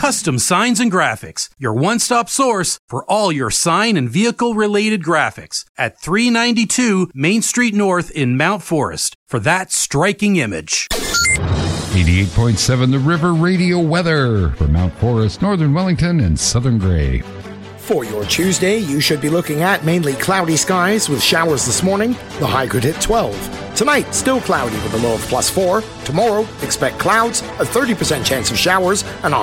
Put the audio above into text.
Custom Signs and Graphics, your one-stop source for all your sign and vehicle-related graphics at 392 Main Street North in Mount Forest for that striking image. 88.7 The River Radio weather for Mount Forest, Northern Wellington, and Southern Gray. For your Tuesday, you should be looking at mainly cloudy skies with showers this morning. The high could hit 12. Tonight, still cloudy with a low of +4. Tomorrow, expect clouds, a 30% chance of showers, and a